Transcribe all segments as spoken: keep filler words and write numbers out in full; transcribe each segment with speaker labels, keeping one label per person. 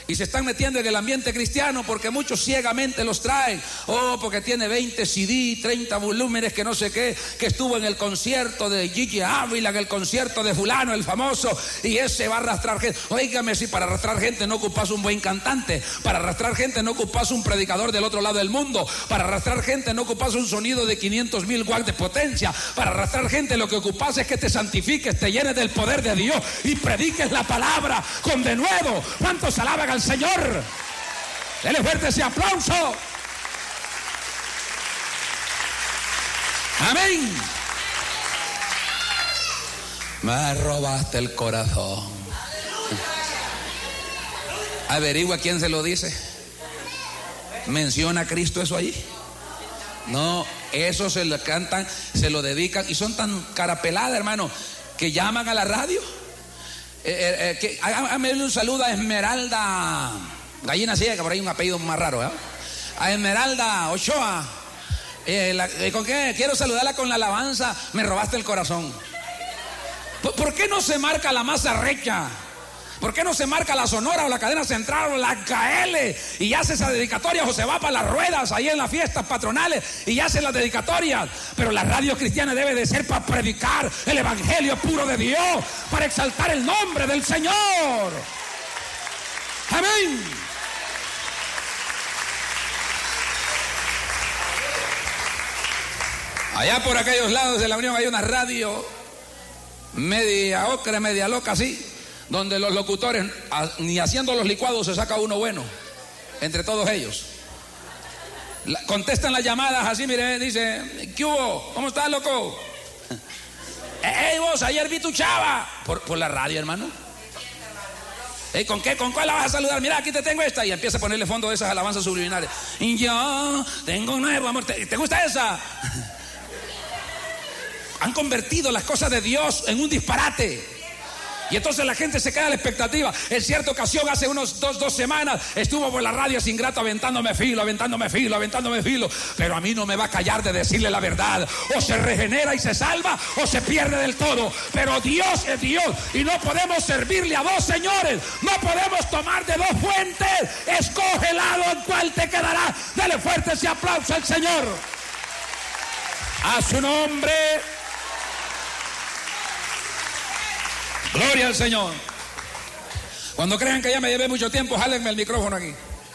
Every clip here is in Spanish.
Speaker 1: y se están metiendo en el ambiente cristiano porque muchos ciegamente los traen. Oh, porque tiene veinte C D, treinta volúmenes, que no sé qué, que estuvo en el concierto de Gigi Ávila, en el concierto de fulano, el famoso, y ese va a arrastrar gente. Óigame, si para arrastrar gente no ocupas un buen cantante, para arrastrar gente no ocupas un predicador del otro lado del mundo, para arrastrar gente no ocupas un sonido de quinientos mil watts de potencia, para arrastrar gente lo que ocupas es que te santifiques, te llenes del poder de Dios y prediques la palabra con denuedo. ¿Cuántos alaban al Señor? Dele fuerte ese aplauso. Amén. Me robaste el corazón. Averigua quién se lo dice. ¿Menciona a Cristo eso ahí? No, eso se lo cantan, se lo dedican y son tan carapeladas, hermano, que llaman a la radio. Eh, eh, eh, que, hágame un saludo a Esmeralda Gallina Ciega, por ahí un apellido más raro, ¿eh? A Esmeralda Ochoa. Eh, la, eh, ¿Con qué? Quiero saludarla con la alabanza. Me robaste el corazón. ¿Por, ¿por qué no se marca la masa recha? ¿Por qué no se marca la Sonora o la Cadena Central o la K L y hace esa dedicatoria, o se va para las ruedas ahí en las fiestas patronales y hace las dedicatorias? Pero la radio cristiana debe de ser para predicar el evangelio puro de Dios, para exaltar el nombre del Señor. Amén. Allá por aquellos lados de la Unión hay una radio media ocre, media loca así, donde los locutores, ni haciendo los licuados se saca uno bueno, entre todos ellos. La, contestan las llamadas así, mire, dice, ¿qué hubo? ¿Cómo estás, loco? ¡Ey, vos, ayer vi tu chava! Por, por la radio, hermano. Ey, ¿con qué? ¿Con cuál la vas a saludar? Mira, aquí te tengo esta. Y empieza a ponerle fondo de esas alabanzas subliminales. Y yo tengo un nuevo amor. ¿Te, ¿te gusta esa? Han convertido las cosas de Dios en un disparate. Y entonces la gente se queda a la expectativa. En cierta ocasión, hace unos dos, dos semanas, estuvo por la radio ese ingrato aventándome filo, aventándome filo, aventándome filo. Pero a mí no me va a callar de decirle la verdad. O se regenera y se salva, o se pierde del todo. Pero Dios es Dios y no podemos servirle a dos señores. No podemos tomar de dos fuentes. Escoge el lado en cual te quedará. Dale fuerte ese aplauso al Señor. A su nombre. Gloria al Señor. Cuando crean que ya me llevé mucho tiempo, jálenme el micrófono aquí.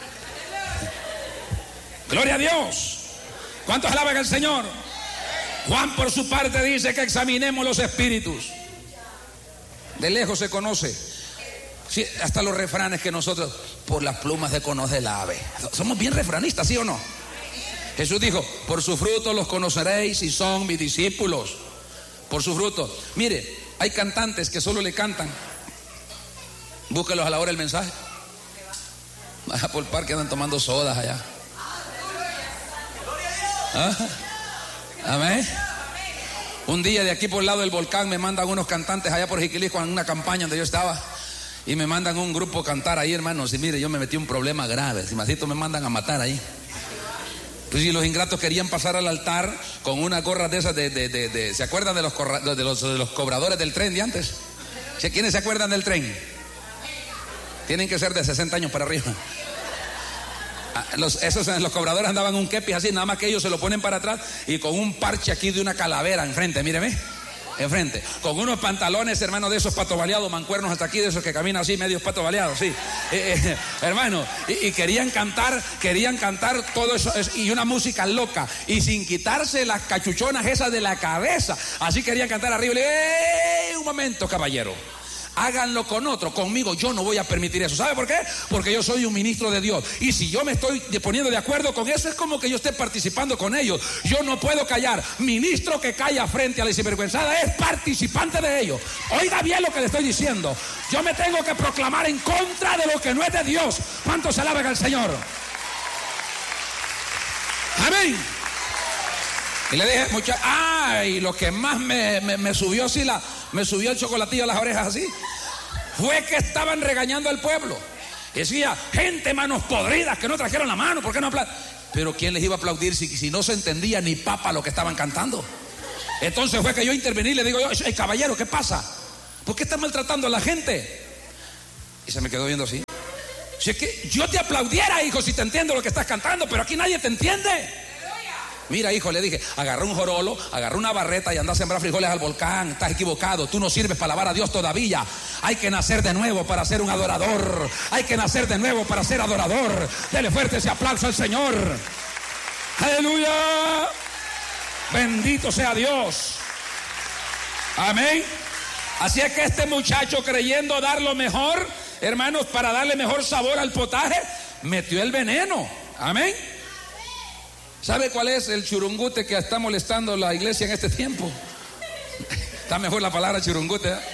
Speaker 1: Gloria a Dios. ¿Cuántos alaban al Señor? Juan por su parte dice que examinemos los espíritus. De lejos se conoce. Sí, hasta los refranes que nosotros, por las plumas se conoce el ave. Somos bien refranistas, ¿sí o no? Jesús dijo, por su fruto los conoceréis si son mis discípulos. Por su fruto. Mire, hay cantantes que solo le cantan. Búsquelos a la hora del mensaje. Allá por el parque andan tomando sodas allá. ¿Ah? Amén. Un día de aquí por el lado del volcán me mandan unos cantantes allá por Jiquilisco en una campaña donde yo estaba. Y me mandan un grupo a cantar ahí, hermanos. Y mire, yo me metí un problema grave. Si masito me mandan a matar ahí. Pues si los ingratos querían pasar al altar con una gorra de esas de, de, de, de ¿se acuerdan de los, corra, de, los, de los cobradores del tren de antes? ¿Quiénes se acuerdan del tren? Tienen que ser de sesenta años para arriba. Los, esos los cobradores andaban un kepis así, nada más que ellos se lo ponen para atrás y con un parche aquí de una calavera enfrente, míreme. Enfrente, con unos pantalones, hermano, de esos pato baleados, mancuernos hasta aquí, de esos que caminan así, medios pato baleados, sí, eh, eh, hermano, y, y querían cantar, querían cantar todo eso, y una música loca, y sin quitarse las cachuchonas esas de la cabeza, así querían cantar arriba. Y le digo, ¡ey, un momento, caballero! Háganlo con otro, conmigo yo no voy a permitir eso. ¿Sabe por qué? Porque yo soy un ministro de Dios. Y si yo me estoy poniendo de acuerdo con eso, es como que yo esté participando con ellos. Yo no puedo callar. Ministro que calla frente a la sinvergüenzada es participante de ellos. Oiga bien lo que le estoy diciendo. Yo me tengo que proclamar en contra de lo que no es de Dios. ¿Cuántos alaban al Señor? Amén. Y le dije, mucha, ay, lo que más me, me, me subió así la, me subió el chocolatillo a las orejas así, fue que estaban regañando al pueblo. Y decía, gente manos podridas que no trajeron la mano, ¿por qué no aplauden? Pero ¿quién les iba a aplaudir si, si no se entendía ni papa lo que estaban cantando? Entonces fue que yo intervení y le digo yo, hey, caballero, ¿qué pasa? ¿Por qué están maltratando a la gente? Y se me quedó viendo así. Si es que yo te aplaudiera, hijo, si te entiendo lo que estás cantando, pero aquí nadie te entiende. Mira, hijo, le dije, agarra un jorolo, agarra una barreta y anda a sembrar frijoles al volcán. Estás equivocado, tú no sirves para alabar a Dios todavía. Hay que nacer de nuevo para ser un adorador. Hay que nacer de nuevo para ser adorador. Dele fuerte ese aplauso al Señor. Aleluya. Bendito sea Dios. Amén. Así es que este muchacho, creyendo dar lo mejor, hermanos, para darle mejor sabor al potaje, metió el veneno. Amén. ¿Sabe cuál es el churungute que está molestando la iglesia en este tiempo? Está mejor la palabra churungute, ¿eh?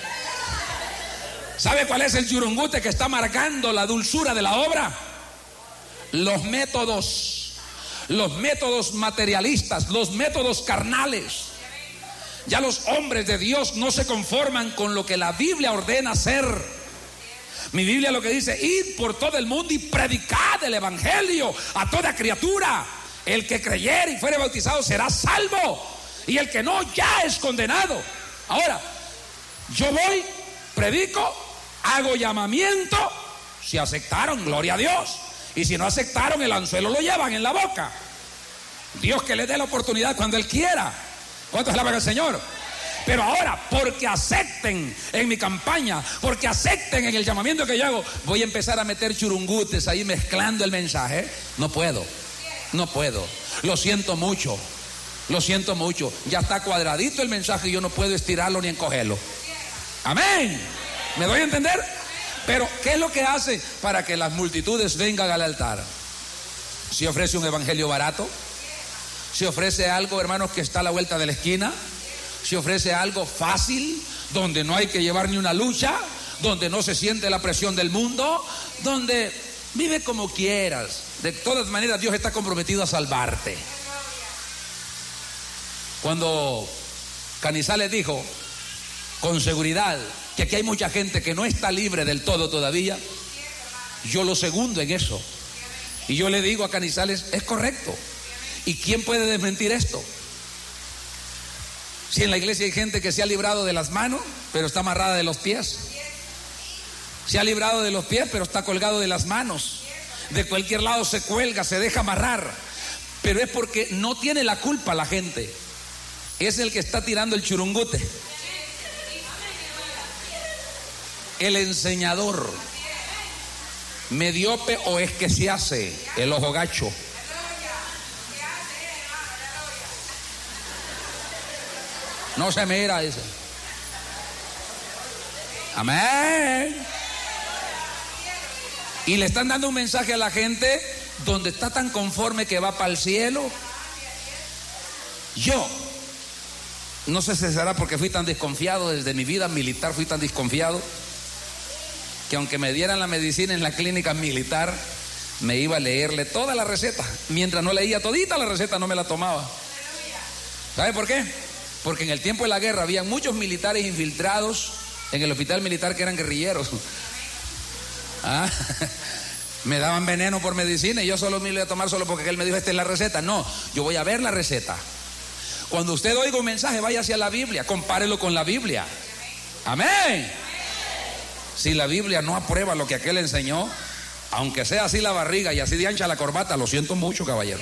Speaker 1: ¿Sabe cuál es el churungute que está marcando la dulzura de la obra? Los métodos, los métodos materialistas, los métodos carnales. Ya los hombres de Dios no se conforman con lo que la Biblia ordena hacer. Mi Biblia lo que dice: id por todo el mundo y predicad el evangelio a toda criatura. El que creyere y fuere bautizado será salvo, y el que no ya es condenado. Ahora, yo voy, predico, hago llamamiento. Si aceptaron, gloria a Dios. Y si no aceptaron, el anzuelo lo llevan en la boca. Dios que les dé la oportunidad cuando Él quiera. ¿Cuántos alaban al Señor? Pero ahora, porque acepten en mi campaña, porque acepten en el llamamiento que yo hago, voy a empezar a meter churungutes ahí mezclando el mensaje. No puedo. No puedo, lo siento mucho, lo siento mucho. Ya está cuadradito el mensaje y yo no puedo estirarlo ni encogerlo. Amén. ¿Me doy a entender? Pero ¿qué es lo que hace para que las multitudes vengan al altar? Si ofrece un evangelio barato, si ofrece algo, hermanos, que está a la vuelta de la esquina, si ofrece algo fácil, donde no hay que llevar ni una lucha, donde no se siente la presión del mundo, donde vive como quieras. De todas maneras, Dios está comprometido a salvarte. Cuando Canizales dijo con seguridad que aquí hay mucha gente que no está libre del todo todavía, yo lo segundo en eso. Y yo le digo a Canizales, es correcto. ¿Y quién puede desmentir esto? Si en la iglesia hay gente que se ha librado de las manos, pero está amarrada de los pies. Se ha librado de los pies, pero está colgado de las manos. De cualquier lado se cuelga, se deja amarrar. Pero es porque no tiene la culpa la gente. Es el que está tirando el churungute. El enseñador. Mediope o es que se hace el ojo gacho. No se mira ese. Amén. Y le están dando un mensaje a la gente donde está tan conforme que va para el cielo. Yo no sé si será porque fui tan desconfiado desde mi vida militar, fui tan desconfiado que aunque me dieran la medicina en la clínica militar, me iba a leerle toda la receta. Mientras no leía todita la receta, no me la tomaba. ¿Sabe por qué? Porque en el tiempo de la guerra había muchos militares infiltrados en el hospital militar que eran guerrilleros. ¿Ah? Me daban veneno por medicina y yo solo me lo iba a tomar solo porque él me dijo, esta es la receta. No, yo voy a ver la receta. Cuando usted oiga un mensaje, vaya hacia la Biblia, compárelo con la Biblia. Amén. Si la Biblia no aprueba lo que aquel enseñó, aunque sea así la barriga y así de ancha la corbata, lo siento mucho, caballero.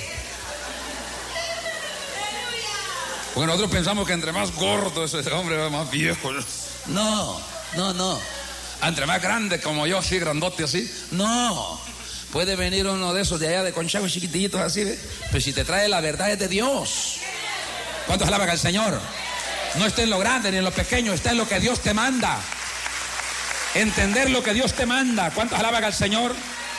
Speaker 1: Porque nosotros pensamos que entre más gordo es ese hombre, más viejo. No, no, no. Entre más grande como yo, así grandote así. No. Puede venir uno de esos de allá de Conchagua, chiquitillitos así, ¿ve? Pero si te trae la verdad es de Dios. ¿Cuántos alaban al Señor? No está en lo grande ni en lo pequeño, está en lo que Dios te manda. Entender lo que Dios te manda. ¿Cuántos alaban al Señor?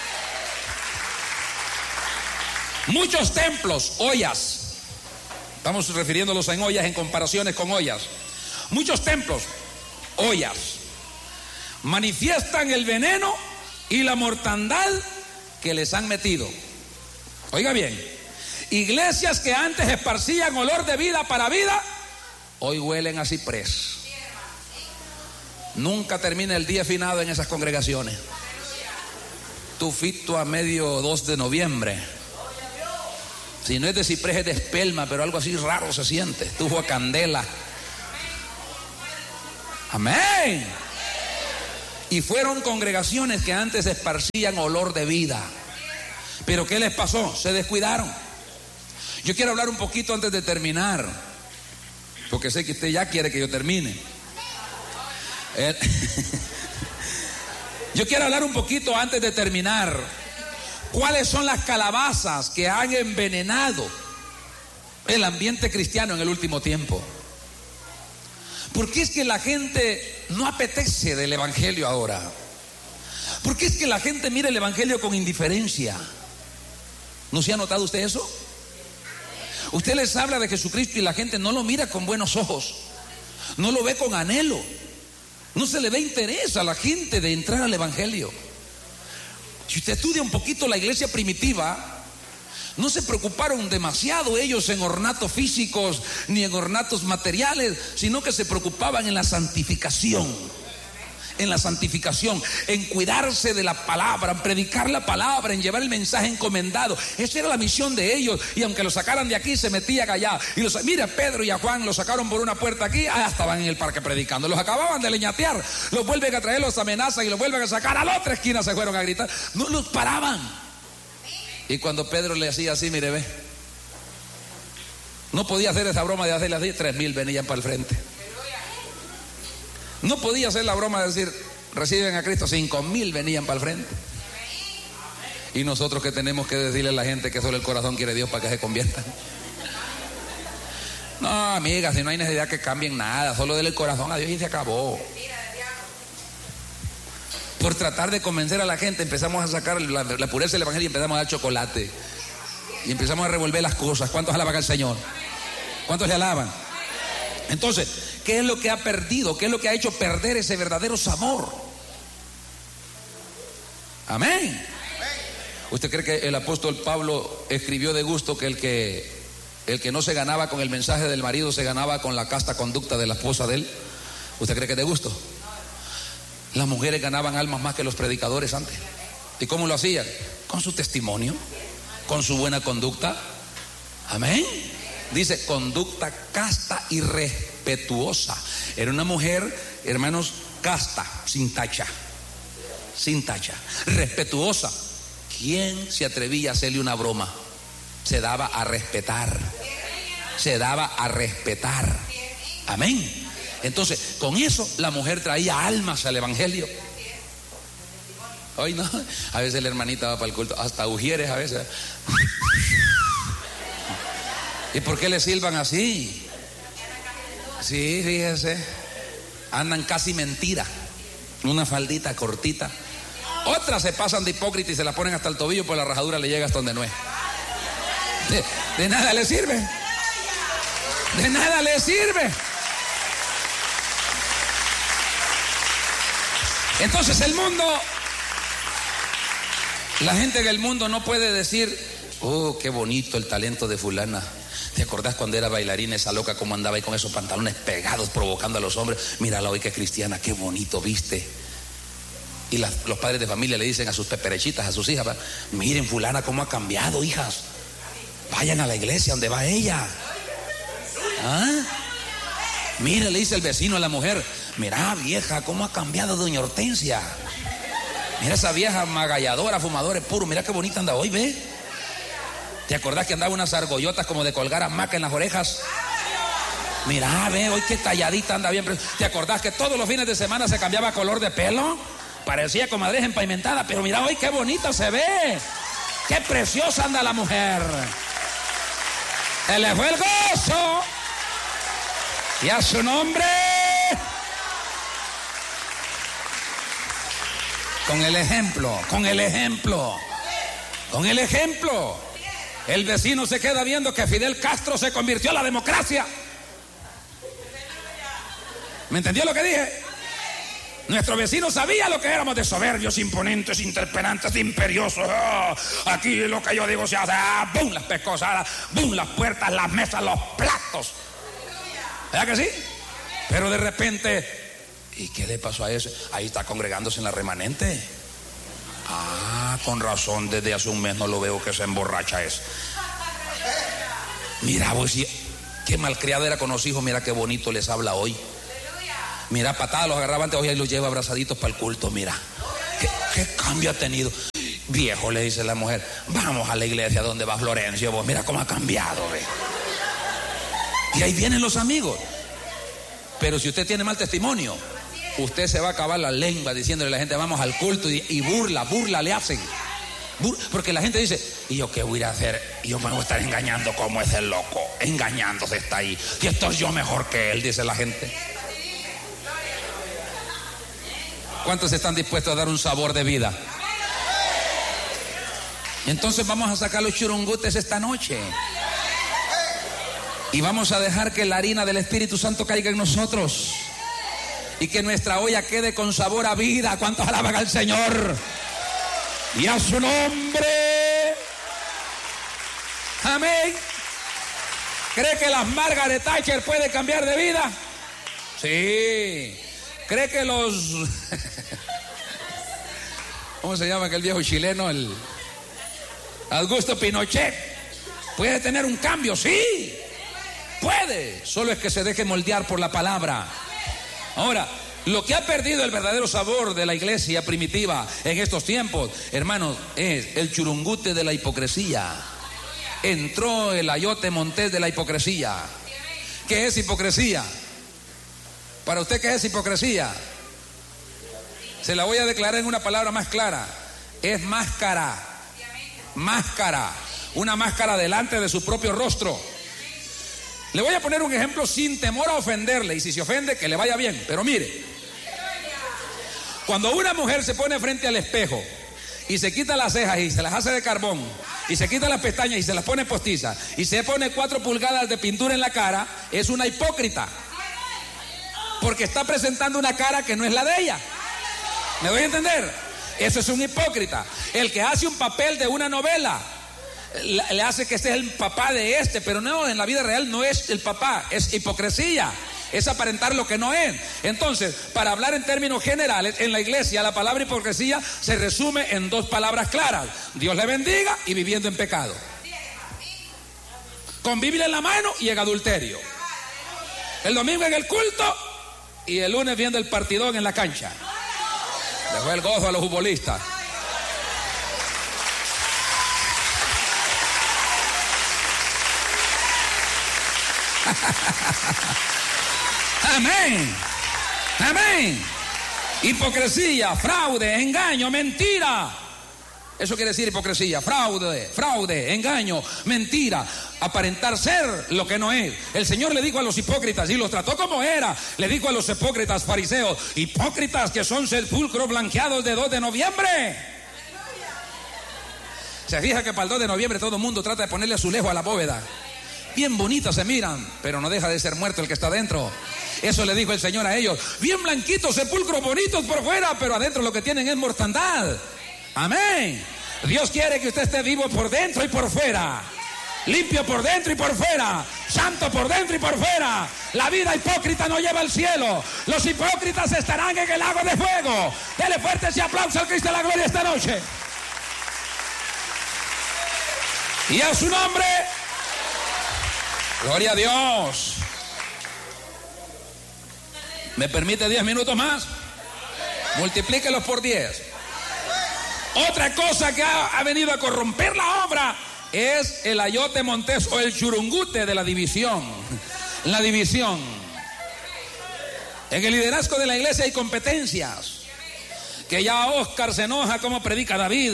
Speaker 1: Muchos templos, ollas. Estamos refiriéndolos en ollas en comparaciones con ollas. Muchos templos, ollas, manifiestan el veneno y la mortandad que les han metido. Oiga bien, iglesias que antes esparcían olor de vida para vida, hoy huelen a ciprés. Nunca termina el día finado en esas congregaciones. Tufito a medio dos de noviembre. Si no es de ciprés, es de espelma, pero algo así raro se siente. Tufo a candela. Amén. Y fueron congregaciones que antes esparcían olor de vida. Pero ¿qué les pasó? Se descuidaron. Yo quiero hablar un poquito antes de terminar, porque sé que usted ya quiere que yo termine. Eh, yo quiero hablar un poquito antes de terminar. ¿Cuáles son las calabazas que han envenenado el ambiente cristiano en el último tiempo? ¿Por qué es que la gente no apetece del evangelio ahora? ¿Por qué es que la gente mira el evangelio con indiferencia? ¿No se ha notado usted eso? Usted les habla de Jesucristo y la gente no lo mira con buenos ojos, no lo ve con anhelo, no se le ve interés a la gente de entrar al evangelio. Si usted estudia un poquito la iglesia primitiva, no se preocuparon demasiado ellos en ornatos físicos ni en ornatos materiales, sino que se preocupaban en la santificación. En la santificación, en cuidarse de la palabra, en predicar la palabra, en llevar el mensaje encomendado. Esa era la misión de ellos. Y aunque los sacaran de aquí, se metían allá. Y los, mira, Pedro y a Juan los sacaron por una puerta aquí, allá estaban en el parque predicando. Los acababan de leñatear, los vuelven a traer, los amenazan y los vuelven a sacar. A la otra esquina se fueron a gritar. No los paraban. Y cuando Pedro le hacía así, mire, ve, no podía hacer esa broma de hacerle así, tres mil venían para el frente. No podía hacer la broma de decir, reciben a Cristo, cinco mil venían para el frente. Y nosotros que tenemos que decirle a la gente que solo el corazón quiere Dios para que se conviertan. No, amiga, si no hay necesidad que cambien nada, solo denle el corazón a Dios y se acabó. Por tratar de convencer a la gente empezamos a sacar la, la pureza del evangelio y empezamos a dar chocolate. Y empezamos a revolver las cosas. ¿Cuántos alaban al Señor? ¿Cuántos le alaban? Entonces, ¿qué es lo que ha perdido? ¿Qué es lo que ha hecho perder ese verdadero sabor? Amén. ¿Usted cree que el apóstol Pablo escribió de gusto que el que el que no se ganaba con el mensaje del marido se ganaba con la casta conducta de la esposa de él? ¿Usted cree que es de gusto? Las mujeres ganaban almas más que los predicadores antes. ¿Y cómo lo hacían? Con su testimonio, con su buena conducta. Amén. Dice conducta casta y respetuosa. Era una mujer, hermanos, casta, sin tacha, sin tacha, respetuosa. ¿Quién se atrevía a hacerle una broma? Se daba a respetar, se daba a respetar. Amén. Entonces, con eso la mujer traía almas al evangelio. Hoy no, a veces la hermanita va para el culto, hasta ujieres a veces. ¿Y por qué le silban así? Sí, fíjese, andan casi mentira, una faldita cortita. Otras se pasan de hipócrita y se la ponen hasta el tobillo, pues la rajadura le llega hasta donde no es. De, de nada le sirve. De nada le sirve. Entonces el mundo, la gente del mundo no puede decir, oh, qué bonito el talento de fulana. ¿Te acordás cuando era bailarina esa loca cómo andaba ahí con esos pantalones pegados provocando a los hombres? Mírala hoy que es cristiana, qué bonito viste. Y las, los padres de familia le dicen a sus peperechitas, a sus hijas, miren fulana cómo ha cambiado, hijas. Vayan a la iglesia donde va ella. ¿Ah? Mira, le dice el vecino a la mujer, mira vieja cómo ha cambiado doña Hortensia. Mira esa vieja magalladora, fumadora puro, mira qué bonita anda hoy, ve. ¿Te acordás que andaba unas argollotas como de colgar hamaca en las orejas? Mira, ve, hoy qué talladita anda bien. ¿Te acordás que todos los fines de semana se cambiaba color de pelo? Parecía comadreja empavimentada, pero mira hoy qué bonita se ve. Qué preciosa anda la mujer. Se le fue el gozo. Y a su nombre. Con el ejemplo, con el ejemplo, con el ejemplo. El vecino se queda viendo que Fidel Castro se convirtió a la democracia. ¿Me entendió lo que dije? Nuestro vecino sabía lo que éramos, de soberbios, imponentes, interperantes, imperiosos. Oh, aquí lo que yo digo se hace, ah, ¡bum! Las pescosadas, ¡bum! Las puertas, las mesas, los platos. ¿Verdad que sí? Pero de repente, ¿y qué le pasó a ese? Ahí está congregándose en la remanente. Ah, con razón, desde hace un mes no lo veo que se emborracha es. Mira, vos, qué malcriada era con los hijos, mira qué bonito les habla hoy. Mira, patadas los agarraba antes, hoy ahí los lleva abrazaditos para el culto, mira. ¿Qué, qué cambio ha tenido? Viejo, le dice la mujer, vamos a la iglesia donde va Florencio, vos mira cómo ha cambiado, ve. Y ahí vienen los amigos. Pero si usted tiene mal testimonio, usted se va a acabar la lengua diciéndole a la gente, vamos al culto, y, y burla, burla le hacen. Bur, porque la gente dice, ¿y yo qué voy a hacer? Y yo me voy a estar engañando como ese loco, engañándose está ahí. Y estoy yo mejor que él, dice la gente. ¿Cuántos están dispuestos a dar un sabor de vida? Entonces vamos a sacar los churungutes esta noche. Y vamos a dejar que la harina del Espíritu Santo caiga en nosotros. Y que nuestra olla quede con sabor a vida. ¿Cuántos alaban al Señor? Y a su nombre. Amén. ¿Cree que las Margaret Thatcher puede cambiar de vida? Sí. ¿Cree que los... ¿Cómo se llama aquel viejo chileno? El Augusto Pinochet. ¿Puede tener un cambio? Sí. Puede. Solo es que se deje moldear por la palabra. Ahora, lo que ha perdido el verdadero sabor de la iglesia primitiva en estos tiempos, hermanos, es el churungute de la hipocresía. Entró el ayote montés de la hipocresía. ¿Qué es hipocresía? Para usted, ¿qué es hipocresía? Se la voy a declarar en una palabra más clara. Es máscara. Máscara. Una máscara delante de su propio rostro. Le voy a poner un ejemplo sin temor a ofenderle. Y si se ofende, que le vaya bien. Pero mire, cuando una mujer se pone frente al espejo y se quita las cejas y se las hace de carbón, y se quita las pestañas y se las pone postizas, y se pone cuatro pulgadas de pintura en la cara, es una hipócrita. Porque está presentando una cara que no es la de ella. ¿Me doy a entender? Eso es un hipócrita. El que hace un papel de una novela, le hace que este es el papá de este, pero no, en la vida real no es el papá, es hipocresía, es aparentar lo que no es. Entonces, para hablar en términos generales, en la iglesia la palabra hipocresía se resume en dos palabras claras: Dios le bendiga y viviendo en pecado, con Biblia en la mano y en adulterio, el domingo en el culto y el lunes viendo el partidón en la cancha. Dejó el gozo a los futbolistas. Amén. Amén. Hipocresía, fraude, engaño, mentira. Eso quiere decir hipocresía, fraude, fraude, engaño, mentira, aparentar ser lo que no es. El Señor le dijo a los hipócritas, y los trató como era, le dijo a los hipócritas fariseos: hipócritas que son sepulcros blanqueados de dos de noviembre. Se fija que para el dos de noviembre todo el mundo trata de ponerle azulejo a la bóveda. Bien bonitas se miran, pero no deja de ser muerto el que está adentro. Eso le dijo el Señor a ellos: bien blanquitos, sepulcros bonitos por fuera, pero adentro lo que tienen es mortandad. Amén. Dios quiere que usted esté vivo por dentro y por fuera, limpio por dentro y por fuera, santo por dentro y por fuera. La vida hipócrita no lleva al cielo. Los hipócritas estarán en el lago de fuego. Dele fuerte ese aplauso al Cristo de la gloria esta noche. Y a su nombre, gloria a Dios. ¿Me permite diez minutos más? Multiplíquelos por diez. Otra cosa que ha, ha venido a corromper la obra es el ayote montés o el churungute de la división. La división. En el liderazgo de la iglesia hay competencias. Que ya Oscar se enoja como predica David.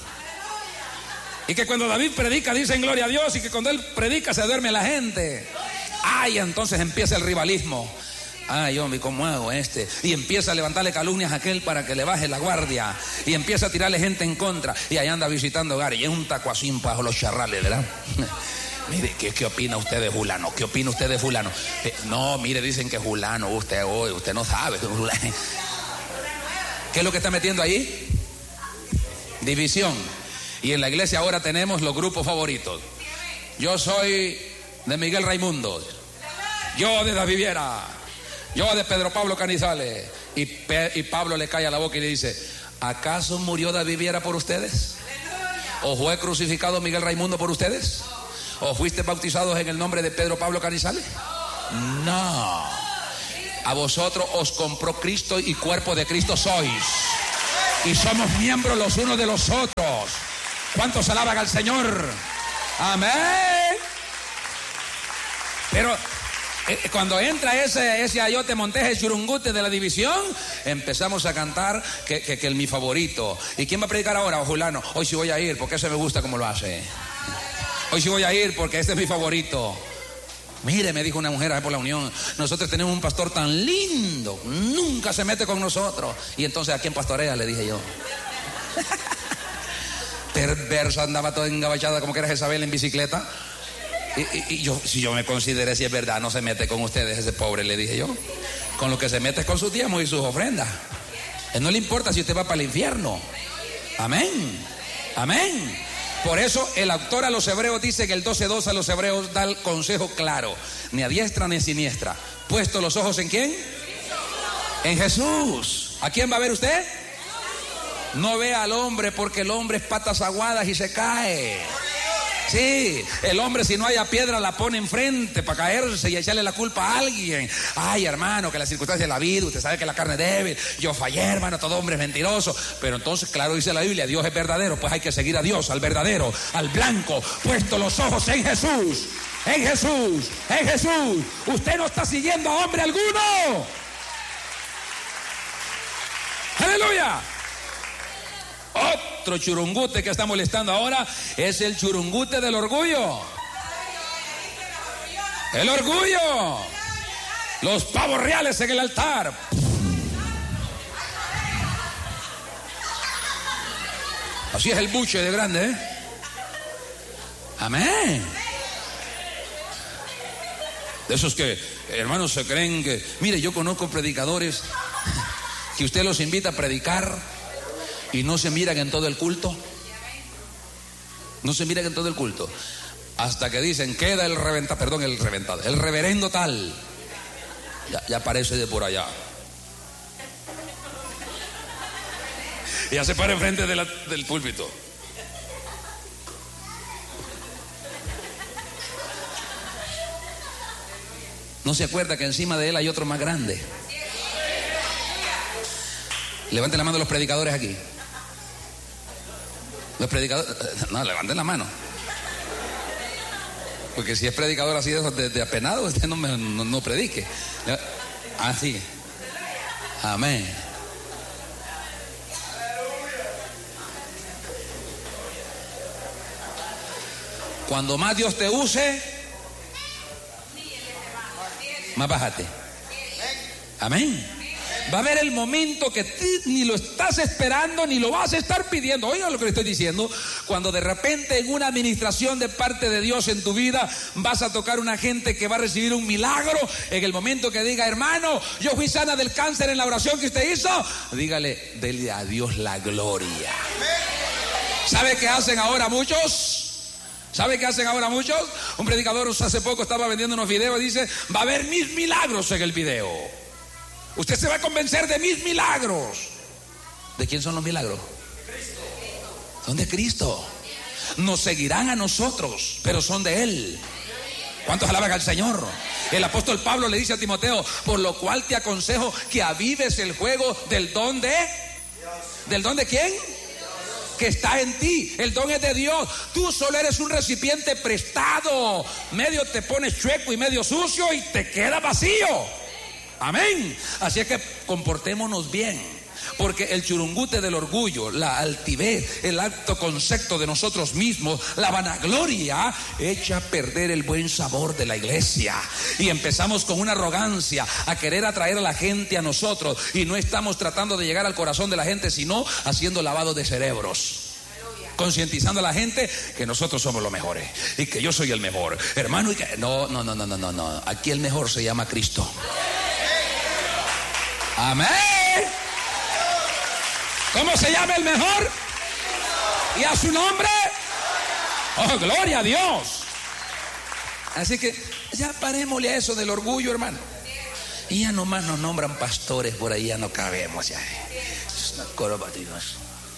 Speaker 1: Y que cuando David predica dicen gloria a Dios, y que cuando él predica se duerme la gente. Ay, entonces empieza el rivalismo. Ay, hombre, ¿cómo hago este? Y empieza a levantarle calumnias a aquel para que le baje la guardia. Y empieza a tirarle gente en contra. Y ahí anda visitando hogares. Y es un tacuacín bajo los charrales, ¿verdad? Mire, ¿qué, ¿qué opina usted de fulano? ¿Qué opina usted de fulano? Eh, no, mire, dicen que fulano, usted hoy, usted no sabe. ¿Qué es lo que está metiendo ahí? División. Y en la iglesia ahora tenemos los grupos favoritos. Yo soy de Miguel Raimundo. Yo de David Viera. Yo de Pedro Pablo Canizales. Y, Pe- y Pablo le cae a la boca y le dice: ¿acaso murió David Viera por ustedes? ¿O fue crucificado Miguel Raimundo por ustedes? ¿O fuiste bautizados en el nombre de Pedro Pablo Canizales? No. A vosotros os compró Cristo y cuerpo de Cristo sois. Y somos miembros los unos de los otros. ¿Cuántos alaban al Señor? Amén. Pero eh, cuando entra ese, ese ayote monteje churungute de la división, empezamos a cantar que, que, que es mi favorito. ¿Y quién va a predicar ahora? O Julano. Hoy sí voy a ir porque ese me gusta como lo hace. Hoy sí voy a ir porque este es mi favorito. Mire, me dijo una mujer por la unión, nosotros tenemos un pastor tan lindo, nunca se mete con nosotros. Y entonces, ¿a quién pastorea? Le dije yo. Perversa, andaba toda engabachada como que era Jezabel en bicicleta. Y, y, y yo, si yo me consideré, si es verdad, no se mete con ustedes ese pobre, le dije yo. Con lo que se mete es con sus diezmos y sus ofrendas. A él no le importa si usted va para el infierno. Amén. Amén. Por eso el autor a los hebreos dice que el doce dos a los hebreos da el consejo claro. Ni a diestra ni a siniestra. Puesto los ojos en ¿quién? En Jesús. ¿A quién va a ver usted? No ve al hombre, porque el hombre es patas aguadas y se cae. Sí, el hombre si no haya piedra la pone enfrente para caerse y echarle la culpa a alguien. Ay, hermano, que la circunstancia de la vida, usted sabe que la carne es débil, yo fallé, hermano, todo hombre es mentiroso. Pero entonces, claro, dice la Biblia, Dios es verdadero, pues hay que seguir a Dios, al verdadero, al blanco, puesto los ojos en Jesús, en Jesús, en Jesús. Usted no está siguiendo a hombre alguno. Aleluya. Otro churungute que está molestando ahora es el churungute del orgullo. El orgullo. Los pavos reales en el altar. Así es el buche de grande, ¿eh? Amén. De esos que, hermanos, se creen que... Mire, yo conozco predicadores que usted los invita a predicar y no se miran en todo el culto. No se miran en todo el culto. Hasta que dicen, queda el reventado, perdón, el reventado, el reverendo tal. Ya, ya aparece de por allá. Y ya se para enfrente de la, del púlpito. No se acuerda que encima de él hay otro más grande. Levanten la mano los predicadores aquí. Los predicadores, no, levanten la mano. Porque si es predicador así de, de, de apenado, usted no, me, no, no predique. Así. Amén. Cuando más Dios te use, más bájate. Amén. Va a haber el momento que tú ni lo estás esperando ni lo vas a estar pidiendo. Oiga lo que le estoy diciendo. Cuando de repente en una administración de parte de Dios en tu vida vas a tocar una gente que va a recibir un milagro, en el momento que diga, hermano, yo fui sana del cáncer en la oración que usted hizo, dígale, dele a Dios la gloria. ¿Sabe qué hacen ahora muchos? ¿Sabe qué hacen ahora muchos? Un predicador hace poco estaba vendiendo unos videos y dice, va a haber mis milagros en el video. Usted se va a convencer de mis milagros. ¿De quién son los milagros? Cristo. Son de Cristo. Nos seguirán a nosotros, pero son de Él. ¿Cuántos alaban al Señor? El apóstol Pablo le dice a Timoteo, por lo cual te aconsejo que avives el juego del don de... ¿Del don de quién? Que está en ti. El don es de Dios. Tú solo eres un recipiente prestado. Medio te pones chueco y medio sucio y te queda vacío. Amén. Así es que comportémonos bien, porque el churungute del orgullo, la altivez, el alto concepto de nosotros mismos, la vanagloria, echa a perder el buen sabor de la iglesia. Y empezamos con una arrogancia a querer atraer a la gente a nosotros, y no estamos tratando de llegar al corazón de la gente, sino haciendo lavado de cerebros, concientizando a la gente que nosotros somos los mejores y que yo soy el mejor, hermano, y que no, no, no, no, no, no. Aquí el mejor se llama Cristo. Amén. ¿Cómo se llama el mejor? ¿Y a su nombre? Oh, gloria a Dios. Así que ya parémosle a eso del orgullo, hermano. Y ya nomás nos nombran pastores por ahí, ya no cabemos ya. Es una corbata, Dios.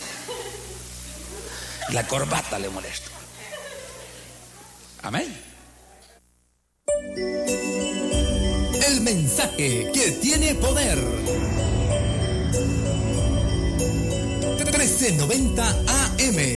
Speaker 1: La corbata le molesta. Amén.
Speaker 2: El mensaje que tiene poder. trece noventa A M